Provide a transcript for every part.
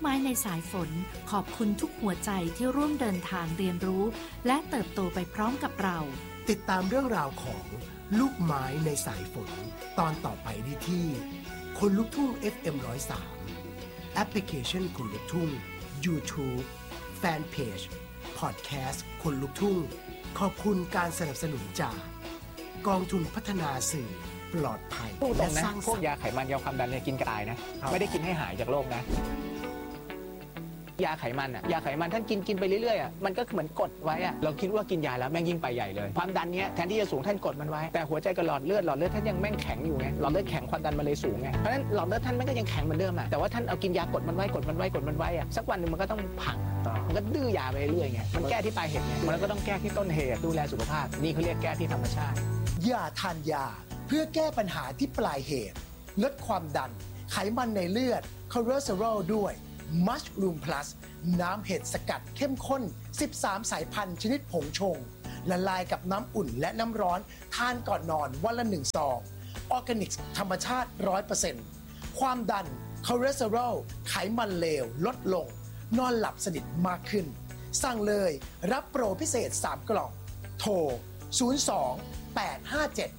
ไม้ในสายฝนขอบคุณทุกหัวใจที่ร่วมเดินทางเรียนรู้และเติบโตไปพร้อมกับเราติดตามเรื่องราวของลูกไม้ในสายฝนตอนต่อไปได้ที่คนลุกทุ่ง FM 103แอปพลิเคชันคนลุกทุ่ง YouTube แฟนเพจพอดแคสต์คนลุกทุ่งขอบคุณการสนับสนุนจากกองทุนพัฒนาสื่อปลอดภัยและสร้างพวกยาไขมันยาความดันเนี่ยกินกระต่ายนะไม่ได้กินให้หายจากโรคนะยาไขมันท่านกินไปเรื่อยๆมันก็เหมือนกดไว้เราคิดว่ากินยาแล้วแม่งยิ่งไปใหญ่เลยความดันเนี้ยแทนที่จะสูงท่านกดมันไว้แต่หัวใจกับหลอดเลือดท่านยังแม่งแข็งอยู่ไงหลอดเลือดแข็งความดันมันเลยสูงไงเพราะฉะนั้นหลอดเลือดท่านมันก็ยังแข็งเหมือนเดิมแต่ว่าท่านเอากินยากดมันไว้สักวันนึงมันก็ต้องพังมันก็ดื้อยาไปเรื่อยไงมันแก้ที่ปลายเหตุไงมันก็ต้องแก้ที่ต้นเหตุดูแลสุขภาพนี่เขาเรียกแก้ที่ธรรมชาติอย่าทานยาเพื่อแก้ปัญหาที่ปลายเหตุลดความดันไขมันในเลือดคอเลสเตอรอลด้วยมัชรูมพลัสน้ำเห็ดสกัดเข้มข้น13สายพันธุ์ชนิดผงชงละลายกับน้ำอุ่นและน้ำร้อนทานก่อนนอนวันละ1ซองออร์แกนิกธรรมชาติ 100% ความดันคอเลสเตอรอลไขมันเลวลดลงนอนหลับสนิทมากขึ้นสั่งเลยรับโปรพิเศษ3กล่องโทร02 857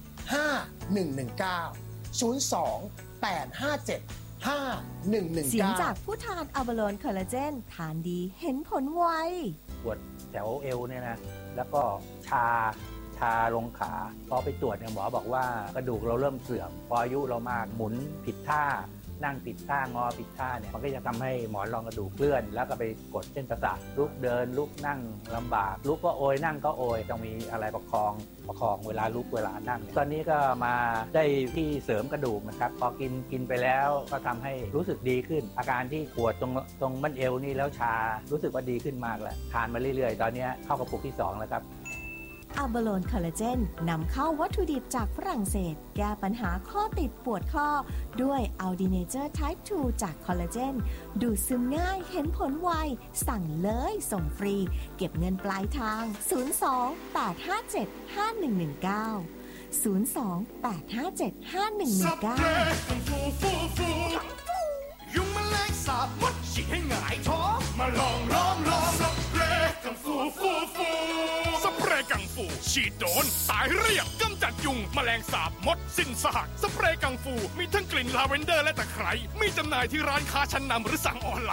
5119 02 857 5119 เสียงจากผู้ทานอะบาโลนคอลลาเจนทานดีเห็นผลไวปวดแถวเอวเนี่ยนะแล้วก็ชาลงขาพอไปตรวจเนี่ยหมอบอกว่ากระดูกเราเริ่มเสื่อมพออายุเรามากหมุนผิดท่านั่งผิดท่างอผิดท่าเนี่ยมันก็จะทำให้หมอนรองกระดูกเคลื่อนแล้วก็ไปกดเส้นประสาทลุกเดินลุกนั่งลำบากลุกก็โอยนั่งก็โอยต้องมีอะไรประคองเวลาลุกเวลานั่งตอนนี้ก็มาได้ที่เสริมกระดูกนะครับพอกินไปแล้วก็ทำให้รู้สึกดีขึ้นอาการที่ปวดตรงบั้นเอวนี่แล้วชารู้สึกว่าดีขึ้นมากแล้วทานมาเรื่อยๆตอนนี้เข้ากระปุกที่2แล้วครับอะบาโลนคอลลาเจนนำเข้าวัตถุดิบจากฝรั่งเศสแก้ปัญหาข้อติดปวดข้อด้วยอัลดีเนเจอร์ไทป์ 2 จากคอลลาเจนดูดซึมง่ายเห็นผลไวสั่งเลยส่งฟรีเก็บเงินปลายทาง 02-857-5119ยุงแมลงสาบมดฉีดให้หงายท้องมาลองสเปรย์กังฟูสเปรย์กังฟูฉีดโดนตายเรียบกำจัดยุงแมลงสาบมดสิ้นซากสเปรย์กังฟูมีทั้งกลิ่นลาเวนเดอร์และตะไคร้มีจำหน่ายที่ร้านค้าชั้นนำหรือสั่งออนไล